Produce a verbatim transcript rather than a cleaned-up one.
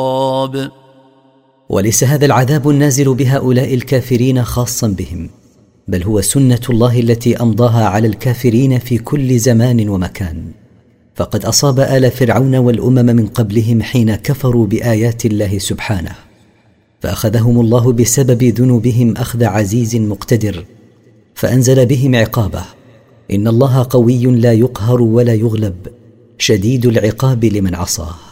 وليس هذا العذاب النازل بهؤلاء الكافرين خاصا بهم، بل هو سنة الله التي أمضاها على الكافرين في كل زمان ومكان. فقد أصاب آل فرعون والأمم من قبلهم حين كفروا بآيات الله سبحانه، فأخذهم الله بسبب ذنوبهم أخذ عزيز مقتدر، فأنزل بهم عقابه. إن الله قوي لا يقهر ولا يغلب، شديد العقاب لمن عصاه.